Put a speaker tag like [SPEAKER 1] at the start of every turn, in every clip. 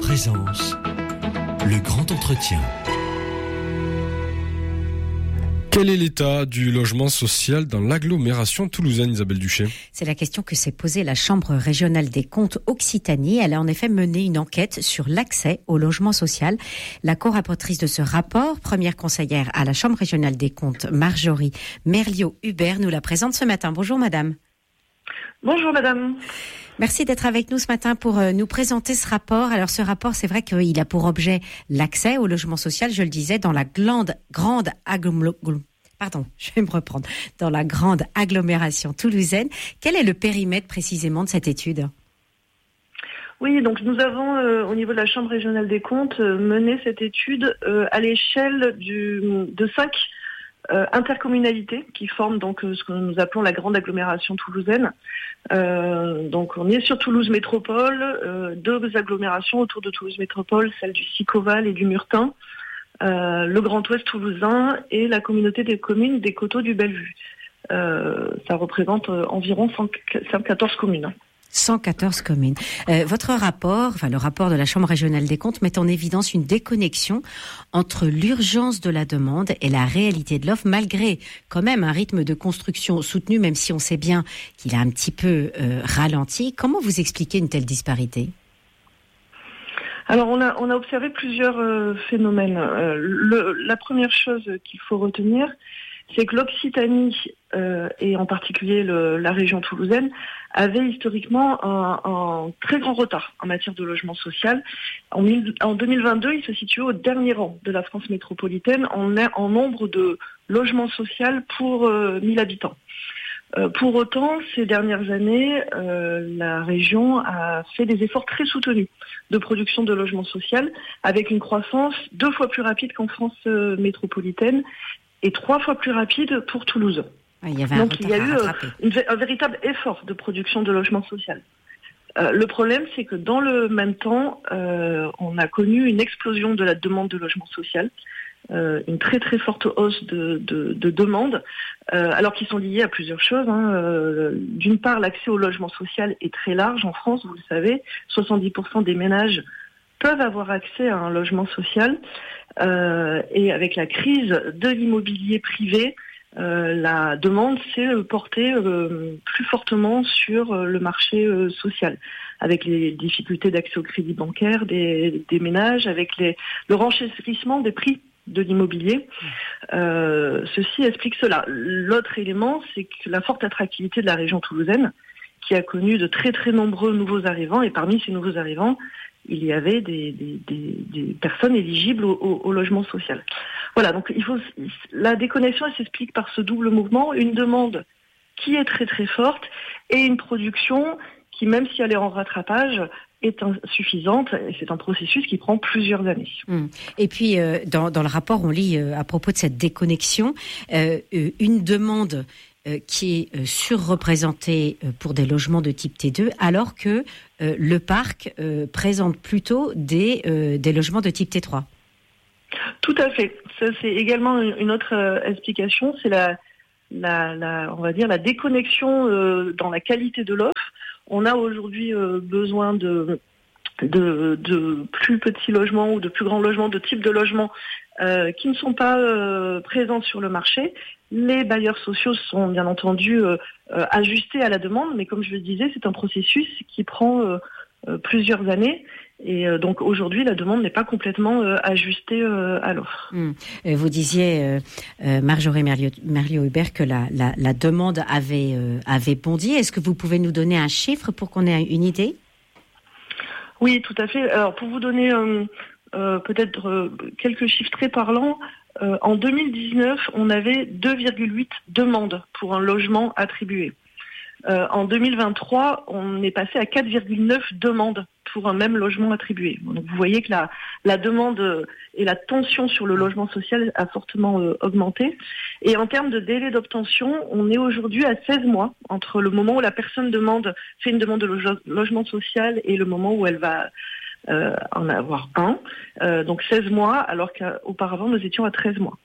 [SPEAKER 1] Présence, le grand entretien.
[SPEAKER 2] Quel est l'état du logement social dans l'agglomération toulousaine, Isabelle Duché ?
[SPEAKER 3] C'est la question que s'est posée la Chambre régionale des comptes Occitanie. Elle a en effet mené une enquête sur l'accès au logement social. La co-rapportrice de ce rapport, première conseillère à la Chambre régionale des comptes, Marjorie Merliot-Hubert, nous la présente ce matin. Bonjour madame.
[SPEAKER 4] Bonjour madame.
[SPEAKER 3] Merci d'être avec nous ce matin pour nous présenter ce rapport. Alors ce rapport, c'est vrai qu'il a pour objet l'accès au logement social, je le disais, dans la grande agglomération toulousaine. Quel est le périmètre précisément de cette étude ?
[SPEAKER 4] Oui, donc nous avons au niveau de la Chambre régionale des comptes mené cette étude à l'échelle de 5 intercommunalités qui forment donc ce que nous appelons la grande agglomération toulousaine. Donc on est sur Toulouse Métropole, 2 agglomérations autour de Toulouse Métropole, celle du Sicoval et du Murtin, le Grand Ouest toulousain et la communauté des communes des Coteaux du Bellevue. Ça représente environ 114 communes.
[SPEAKER 3] 114 communes. Votre rapport, le rapport de la Chambre régionale des comptes, met en évidence une déconnexion entre l'urgence de la demande et la réalité de l'offre, malgré quand même un rythme de construction soutenu, même si on sait bien qu'il a un petit peu ralenti. Comment vous expliquez une telle disparité ?
[SPEAKER 4] Alors on a observé plusieurs phénomènes. La première chose qu'il faut retenir, c'est que l'Occitanie, et en particulier la région toulousaine, avait historiquement un très grand retard en matière de logement social. En 2022, il se situe au dernier rang de la France métropolitaine en nombre de logements sociaux pour 1000 habitants. Pour autant, ces dernières années, la région a fait des efforts très soutenus de production de logements sociaux, avec une croissance 2 fois plus rapide qu'en France métropolitaine et 3 fois plus rapide pour Toulouse.
[SPEAKER 3] Il y avait
[SPEAKER 4] donc il y a eu un véritable effort de production de logements sociaux. Le problème, c'est que dans le même temps, on a connu une explosion de la demande de logement social, une très très forte hausse de demandes, alors qu'ils sont liés à plusieurs choses. D'une part, l'accès au logement social est très large en France, vous le savez, 70% des ménages peuvent avoir accès à un logement social, et avec la crise de l'immobilier privé, la demande s'est portée plus fortement sur le marché social, avec les difficultés d'accès au crédit bancaire des ménages, avec le renchérissement des prix de l'immobilier. Ceci explique cela. L'autre élément, c'est que la forte attractivité de la région toulousaine, qui a connu de très très nombreux nouveaux arrivants, et parmi ces nouveaux arrivants, il y avait des personnes éligibles au logement social. Voilà, donc la déconnexion, elle s'explique par ce double mouvement, une demande qui est très très forte et une production qui, même si elle est en rattrapage, est insuffisante, et c'est un processus qui prend plusieurs années.
[SPEAKER 3] Et puis, dans le rapport, on lit à propos de cette déconnexion, une demande qui est surreprésentée pour des logements de type T2, alors que le parc présente plutôt des logements de type T3.
[SPEAKER 4] Tout à fait. Ça, c'est également une autre explication, c'est on va dire la déconnexion dans la qualité de l'offre. On a aujourd'hui besoin de plus petits logements ou de plus grands logements, de types de logements qui ne sont pas présents sur le marché. Les bailleurs sociaux sont bien entendu ajustés à la demande, mais comme je le disais, c'est un processus qui prend plusieurs années. Et donc aujourd'hui, la demande n'est pas complètement ajustée à l'offre.
[SPEAKER 3] Vous disiez, Marjorie Merliot-Hubert, que la demande avait bondi. Est-ce que vous pouvez nous donner un chiffre pour qu'on ait une idée ?
[SPEAKER 4] Oui, tout à fait. Alors pour vous donner peut-être quelques chiffres très parlants, en 2019, on avait 2,8 demandes pour un logement attribué. En 2023, on est passé à 4,9 demandes pour un même logement attribué. Donc vous voyez que la demande et la tension sur le logement social a fortement augmenté. Et en termes de délai d'obtention, on est aujourd'hui à 16 mois entre le moment où la personne fait une demande de logement social et le moment où elle va en avoir un. Donc 16 mois, alors qu'auparavant nous étions à 13 mois.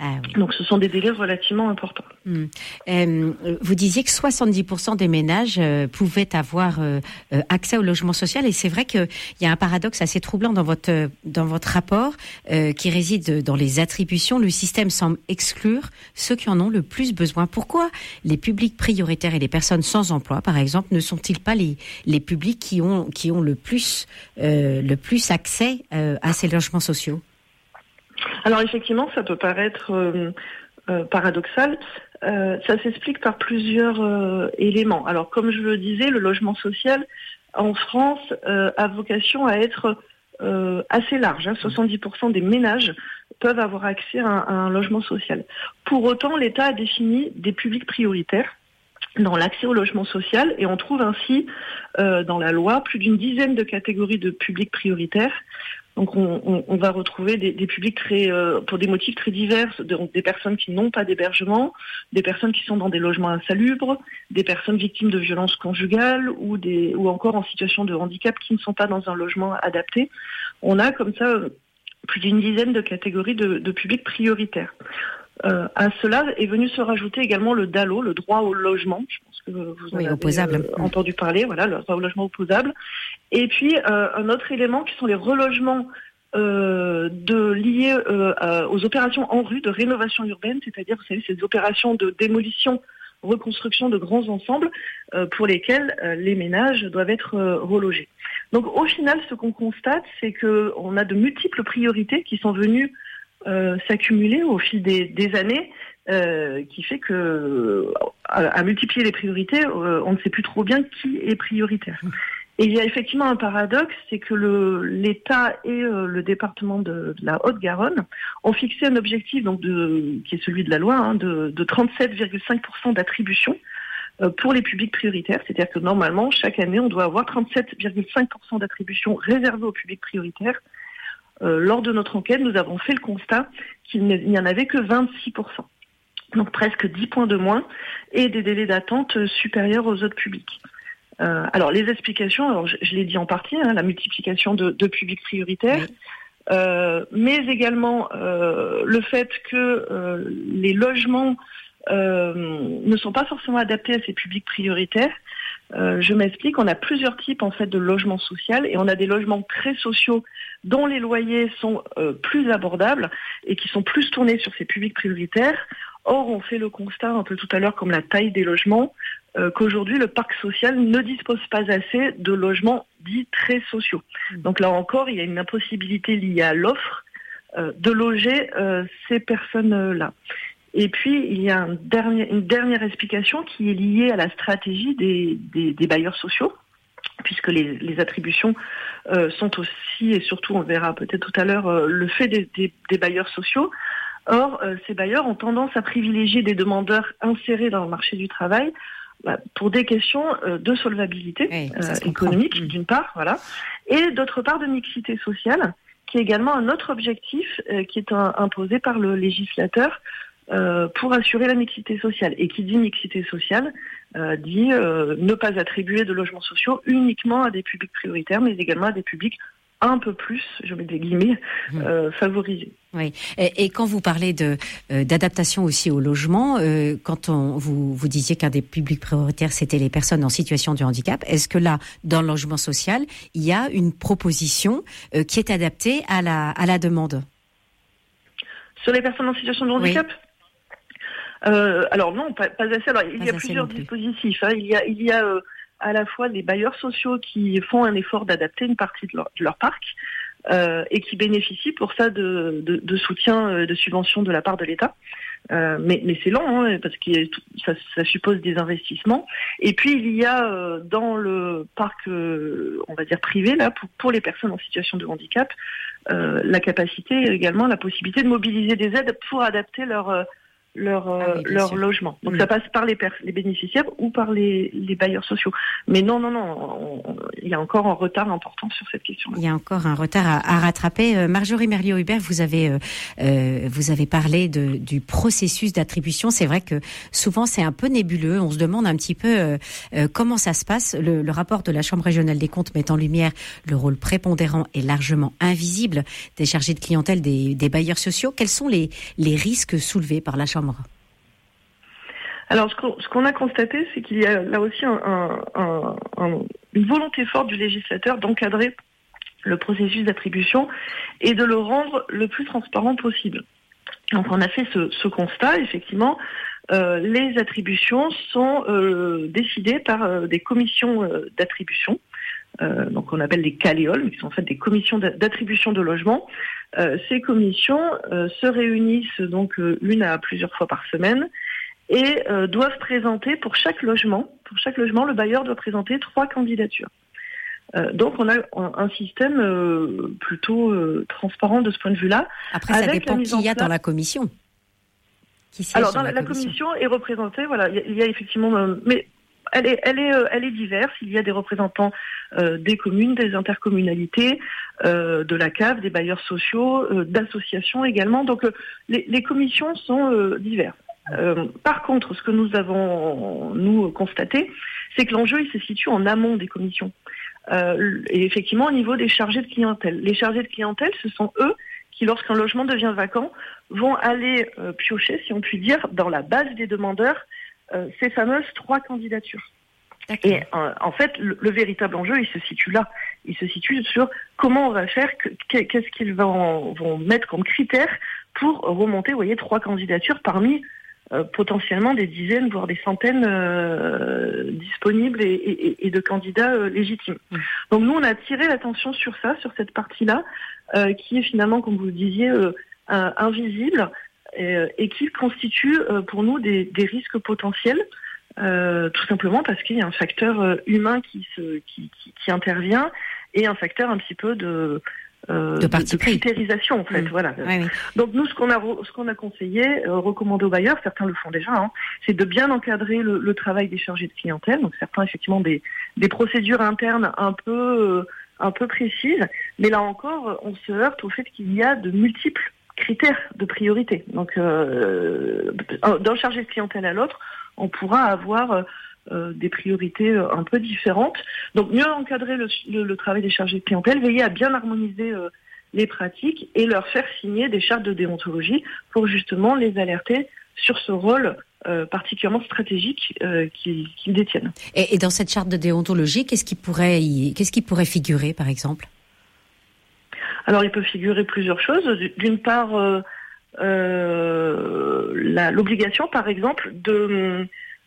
[SPEAKER 3] Ah, oui.
[SPEAKER 4] Donc ce sont des délais relativement importants.
[SPEAKER 3] Vous disiez que 70% des ménages pouvaient avoir accès au logement social, et c'est vrai qu'il y a un paradoxe assez troublant dans votre rapport qui réside dans les attributions. Le système semble exclure ceux qui en ont le plus besoin. Pourquoi les publics prioritaires et les personnes sans emploi, par exemple, ne sont-ils pas les publics qui ont le plus accès à ces logements sociaux?
[SPEAKER 4] Alors effectivement, ça peut paraître paradoxal. Ça s'explique par plusieurs éléments. Alors comme je le disais, le logement social en France a vocation à être assez large. 70% des ménages peuvent avoir accès à un logement social. Pour autant, l'État a défini des publics prioritaires dans l'accès au logement social, et on trouve ainsi dans la loi plus d'une dizaine de catégories de publics prioritaires. Donc on va retrouver des publics pour des motifs très divers, des personnes qui n'ont pas d'hébergement, des personnes qui sont dans des logements insalubres, des personnes victimes de violences conjugales ou encore en situation de handicap qui ne sont pas dans un logement adapté. On a comme ça plus d'une dizaine de catégories de publics prioritaires. À cela est venu se rajouter également le DALO, le droit au logement. Je pense que vous en avez entendu parler, voilà, le droit au logement opposable. Et puis un autre élément qui sont les relogements liés aux opérations en rue de rénovation urbaine, c'est-à-dire, vous savez, ces opérations de démolition, reconstruction de grands ensembles pour lesquels les ménages doivent être relogés. Donc au final, ce qu'on constate, c'est qu'on a de multiples priorités qui sont venues s'accumuler au fil des années, qui fait que à multiplier les priorités, on ne sait plus trop bien qui est prioritaire. Et il y a effectivement un paradoxe, c'est que l'État et le département de la Haute-Garonne ont fixé un objectif qui est celui de la loi, de 37,5% d'attribution pour les publics prioritaires. C'est-à-dire que normalement, chaque année, on doit avoir 37,5% d'attribution réservée aux publics prioritaires. Lors de notre enquête, nous avons fait le constat qu'il n'y en avait que 26%. Donc presque 10 points de moins et des délais d'attente supérieurs aux autres publics. Alors les explications, je l'ai dit en partie, la multiplication de publics prioritaires, mais également le fait que les logements ne sont pas forcément adaptés à ces publics prioritaires. Je m'explique, on a plusieurs types en fait de logements sociaux, et on a des logements très sociaux dont les loyers sont plus abordables et qui sont plus tournés sur ces publics prioritaires. Or, on fait le constat un peu tout à l'heure, comme la taille des logements, qu'aujourd'hui le parc social ne dispose pas assez de logements dits très sociaux. Donc là encore, il y a une impossibilité liée à l'offre de loger ces personnes-là. Et puis, il y a une dernière explication qui est liée à la stratégie des bailleurs sociaux, puisque les attributions sont aussi, et surtout, on verra peut-être tout à l'heure, le fait des bailleurs sociaux. Or, ces bailleurs ont tendance à privilégier des demandeurs insérés dans le marché du travail pour des questions de solvabilité économique, d'une part, voilà, et d'autre part de mixité sociale, qui est également un autre objectif qui est imposé par le législateur pour assurer la mixité sociale. Et qui dit mixité sociale dit ne pas attribuer de logements sociaux uniquement à des publics prioritaires, mais également à des publics un peu plus, je mets des guillemets, favorisés.
[SPEAKER 3] Oui. Et quand vous parlez d'adaptation aussi au logement, quand vous disiez qu'un des publics prioritaires c'était les personnes en situation de handicap, est-ce que là, dans le logement social, il y a une proposition qui est adaptée à la demande?
[SPEAKER 4] Sur les personnes en situation de handicap? Alors non, pas assez. Alors, il y a plusieurs dispositifs. Il y a à la fois des bailleurs sociaux qui font un effort d'adapter une partie de leur parc et qui bénéficient pour ça de soutien, de subventions de la part de l'État. Mais c'est lent, parce que ça suppose des investissements. Et puis il y a dans le parc, on va dire privé, là, pour les personnes en situation de handicap, la capacité également, la possibilité de mobiliser des aides pour adapter leur logement. Donc ça passe par les bénéficiaires ou par les bailleurs sociaux. Mais non, il y a encore un retard important sur cette question-là.
[SPEAKER 3] Il y a encore un retard à rattraper. Marjorie Merliot-Hubert, vous avez parlé du processus d'attribution. C'est vrai que souvent c'est un peu nébuleux. On se demande un petit peu comment ça se passe. Le rapport de la Chambre régionale des comptes met en lumière le rôle prépondérant et largement invisible des chargés de clientèle des bailleurs sociaux. Quels sont les risques soulevés par la Chambre ?
[SPEAKER 4] Alors, ce qu'on a constaté, c'est qu'il y a là aussi une volonté forte du législateur d'encadrer le processus d'attribution et de le rendre le plus transparent possible. Donc, on a fait ce constat, effectivement. Les attributions sont décidées par des commissions d'attribution. Donc on appelle des caléoles, qui sont en fait des commissions d'attribution de logement. Ces commissions se réunissent donc une à plusieurs fois par semaine et doivent présenter pour chaque logement, le bailleur doit présenter 3 candidatures. Donc on a un système plutôt transparent de ce point de vue-là.
[SPEAKER 3] Après, ça dépend qui y a dans la commission.
[SPEAKER 4] Alors dans la commission est représentée, voilà, il y a effectivement, mais elle est diverse. Il y a des représentants des communes, des intercommunalités, de la CAF, des bailleurs sociaux, d'associations également. Donc les commissions sont diverses. Par contre, ce que nous avons constaté, c'est que l'enjeu il se situe en amont des commissions. Et effectivement au niveau des chargés de clientèle. Les chargés de clientèle, ce sont eux qui, lorsqu'un logement devient vacant, vont aller piocher, si on peut dire, dans la base des demandeurs, ces fameuses 3 candidatures. D'accord. Et en fait, le véritable enjeu, il se situe là. Il se situe sur comment on va faire, qu'est-ce qu'ils vont mettre comme critères pour remonter, vous voyez, 3 candidatures parmi potentiellement des dizaines, voire des centaines disponibles et de candidats légitimes. Donc nous, on a attiré l'attention sur ça, sur cette partie-là, qui est finalement, comme vous le disiez, invisible et qui constitue pour nous des risques potentiels, tout simplement parce qu'il y a un facteur humain qui intervient et un facteur un petit peu de critérisation en fait. Voilà. Oui. Donc nous, ce qu'on a conseillé, recommandé aux bailleurs, certains le font déjà, c'est de bien encadrer le travail des chargés de clientèle. Donc certains effectivement des procédures internes un peu précises, mais là encore, on se heurte au fait qu'il y a de multiples critères de priorité. Donc d'un chargé de clientèle à l'autre, on pourra avoir des priorités un peu différentes. Donc mieux encadrer le travail des chargés de clientèle, veiller à bien harmoniser les pratiques et leur faire signer des chartes de déontologie pour justement les alerter sur ce rôle particulièrement stratégique qu'ils détiennent.
[SPEAKER 3] Et dans cette charte de déontologie, qu'est-ce qui pourrait figurer par exemple ?
[SPEAKER 4] Alors il peut figurer plusieurs choses. D'une part, l'obligation par exemple de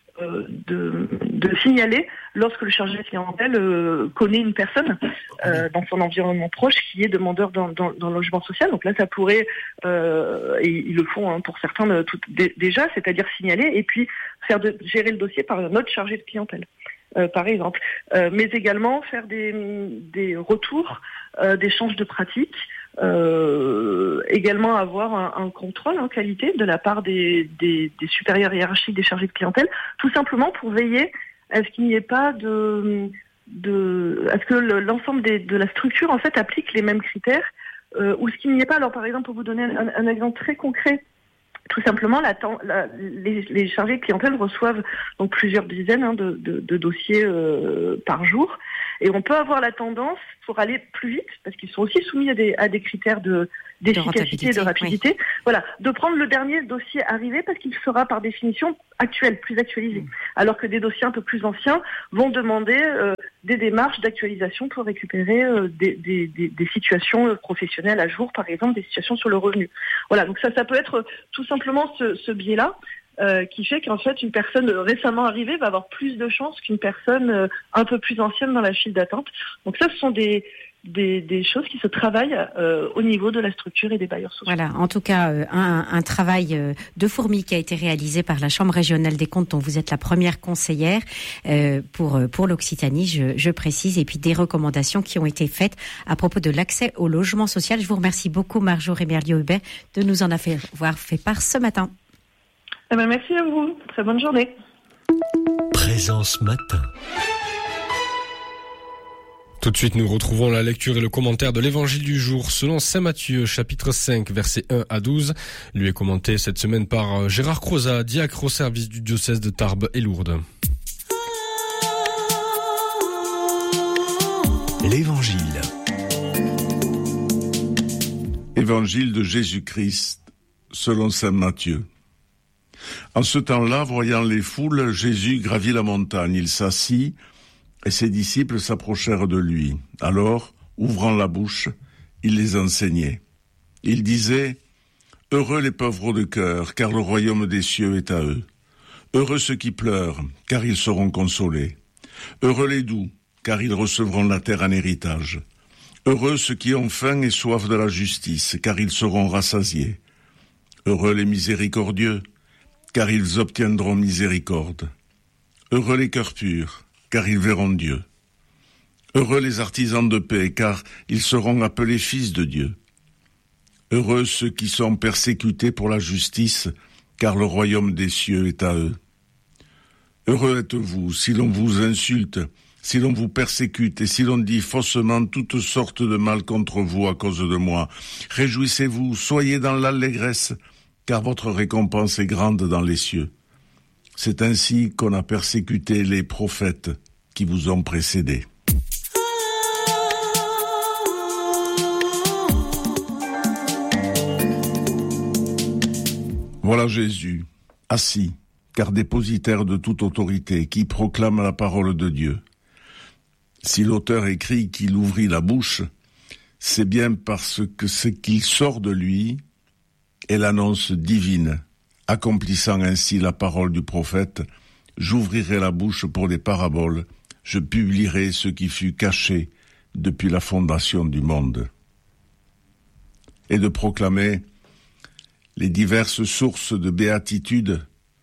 [SPEAKER 4] signaler lorsque le chargé de clientèle connaît une personne dans son environnement proche qui est demandeur dans le logement social. Donc là, ça pourrait, et ils le font pour certains déjà, c'est-à-dire signaler et puis gérer le dossier par un autre chargé de clientèle, par exemple. Mais également faire des retours, d'échanges de pratiques, également avoir un contrôle en qualité de la part des supérieurs hiérarchiques des chargés de clientèle, tout simplement pour veiller à ce qu'il n'y ait pas à ce que l'ensemble de la structure en fait applique les mêmes critères, ou ce qu'il n'y ait pas. Alors par exemple, pour vous donner un exemple très concret, tout simplement, les chargés de clientèle reçoivent donc plusieurs dizaines de dossiers par jour, et on peut avoir la tendance pour aller plus vite, parce qu'ils sont aussi soumis à des critères d'efficacité et de rapidité, oui. Voilà, de prendre le dernier dossier arrivé parce qu'il sera par définition actuel, plus actualisé, alors que des dossiers un peu plus anciens vont demander des démarches d'actualisation pour récupérer des situations professionnelles à jour, par exemple des situations sur le revenu. Voilà, donc ça peut être tout simplement ce biais-là qui fait qu'en fait une personne récemment arrivée va avoir plus de chances qu'une personne un peu plus ancienne dans la file d'attente. Donc ça, ce sont des choses qui se travaillent au niveau de la structure et des bailleurs sociaux.
[SPEAKER 3] Voilà, en tout cas, un travail de fourmi qui a été réalisé par la Chambre régionale des comptes dont vous êtes la première conseillère pour l'Occitanie, je précise, et puis des recommandations qui ont été faites à propos de l'accès au logement social. Je vous remercie beaucoup, Marjorie Merliot-Hubert, de nous en avoir fait part ce matin.
[SPEAKER 4] Merci à vous. Très bonne journée.
[SPEAKER 1] Présence matin.
[SPEAKER 2] Tout de suite, nous retrouvons la lecture et le commentaire de l'évangile du jour selon Saint Matthieu, chapitre 5, versets 1 à 12. Lui est commenté cette semaine par Gérard Crozat, diacre au service du diocèse de Tarbes et Lourdes.
[SPEAKER 1] L'évangile.
[SPEAKER 5] Évangile de Jésus-Christ selon Saint Matthieu. En ce temps-là, voyant les foules, Jésus gravit la montagne. Il s'assit et ses disciples s'approchèrent de lui. Alors, ouvrant la bouche, il les enseignait. Il disait : « Heureux les pauvres de cœur, car le royaume des cieux est à eux. Heureux ceux qui pleurent, car ils seront consolés. Heureux les doux, car ils recevront la terre en héritage. Heureux ceux qui ont faim et soif de la justice, car ils seront rassasiés. Heureux les miséricordieux, car ils obtiendront miséricorde. Heureux les cœurs purs, car ils verront Dieu. Heureux les artisans de paix, car ils seront appelés fils de Dieu. Heureux ceux qui sont persécutés pour la justice, car le royaume des cieux est à eux. Heureux êtes-vous si l'on vous insulte, si l'on vous persécute et si l'on dit faussement toutes sortes de mal contre vous à cause de moi. Réjouissez-vous, soyez dans l'allégresse, car votre récompense est grande dans les cieux. C'est ainsi qu'on a persécuté les prophètes qui vous ont précédés. Voilà Jésus, assis, car dépositaire de toute autorité, qui proclame la parole de Dieu. Si l'auteur écrit qu'il ouvrit la bouche, c'est bien parce que ce qu'il sort de lui est l'annonce divine, accomplissant ainsi la parole du prophète. J'ouvrirai la bouche pour des paraboles, je publierai ce qui fut caché depuis la fondation du monde. Et de proclamer les diverses sources de béatitude.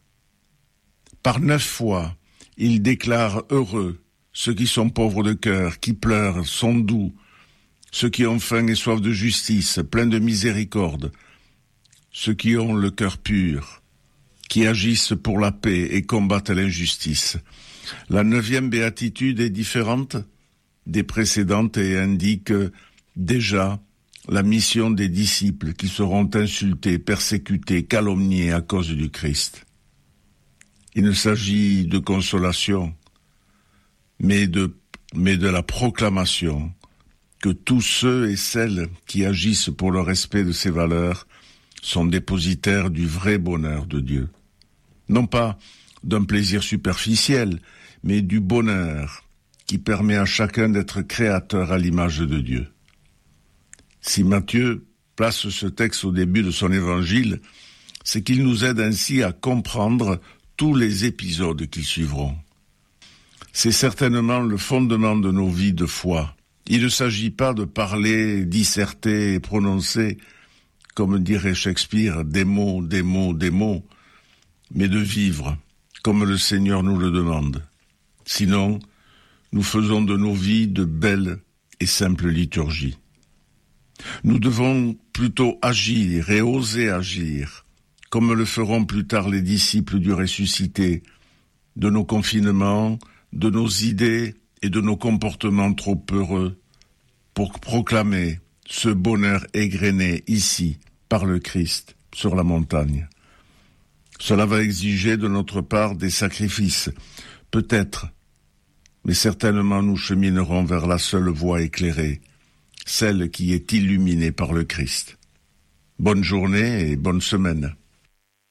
[SPEAKER 5] Par 9 fois, il déclare heureux ceux qui sont pauvres de cœur, qui pleurent, sont doux, ceux qui ont faim et soif de justice, pleins de miséricorde, ceux qui ont le cœur pur, qui agissent pour la paix et combattent l'injustice. La 9e béatitude est différente des précédentes et indique déjà la mission des disciples qui seront insultés, persécutés, calomniés à cause du Christ. Il ne s'agit de consolation, mais de la proclamation que tous ceux et celles qui agissent pour le respect de ces valeurs sont dépositaires du vrai bonheur de Dieu. Non pas d'un plaisir superficiel, mais du bonheur qui permet à chacun d'être créateur à l'image de Dieu. Si Matthieu place ce texte au début de son évangile, c'est qu'il nous aide ainsi à comprendre tous les épisodes qui suivront. C'est certainement le fondement de nos vies de foi. Il ne s'agit pas de parler, disserter et prononcer, comme dirait Shakespeare, des mots, mais de vivre, comme le Seigneur nous le demande. Sinon, nous faisons de nos vies de belles et simples liturgies. Nous devons plutôt agir et oser agir, comme le feront plus tard les disciples du ressuscité, de nos confinements, de nos idées et de nos comportements trop heureux, pour proclamer ce bonheur égrené ici, par le Christ, sur la montagne. Cela va exiger de notre part des sacrifices, peut-être, mais certainement nous cheminerons vers la seule voie éclairée, celle qui est illuminée par le Christ. Bonne journée et bonne semaine.